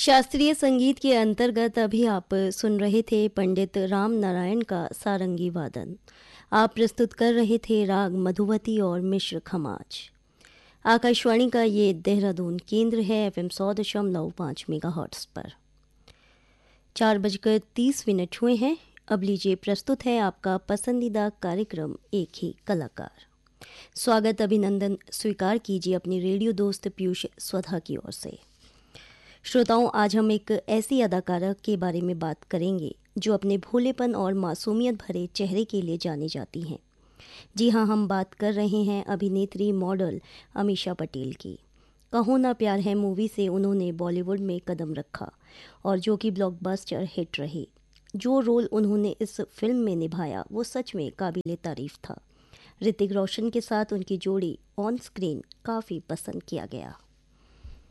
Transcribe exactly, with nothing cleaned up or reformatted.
शास्त्रीय संगीत के अंतर्गत अभी आप सुन रहे थे पंडित राम नारायण का सारंगी वादन। आप प्रस्तुत कर रहे थे राग मधुवती और मिश्र खमाज। आकाशवाणी का ये देहरादून केंद्र है एफ एम सौ दशमलव पाँच मेगा हर्ट्स पर। चार बजकर तीस मिनट हुए हैं। अब लीजिए प्रस्तुत है आपका पसंदीदा कार्यक्रम एक ही कलाकार। स्वागत अभिनंदन स्वीकार कीजिए अपनी रेडियो दोस्त पीयूष स्वधा की ओर से। श्रोताओं, आज हम एक ऐसी अदाकारा के बारे में बात करेंगे जो अपने भोलेपन और मासूमियत भरे चेहरे के लिए जानी जाती हैं। जी हाँ, हम बात कर रहे हैं अभिनेत्री मॉडल अमीषा पटेल की। कहो ना प्यार है मूवी से उन्होंने बॉलीवुड में कदम रखा और जो कि ब्लॉकबस्टर हिट रही। जो रोल उन्होंने इस फिल्म में निभाया वो सच में काबिले तारीफ था। ऋतिक रोशन के साथ उनकी जोड़ी ऑन स्क्रीन काफ़ी पसंद किया गया।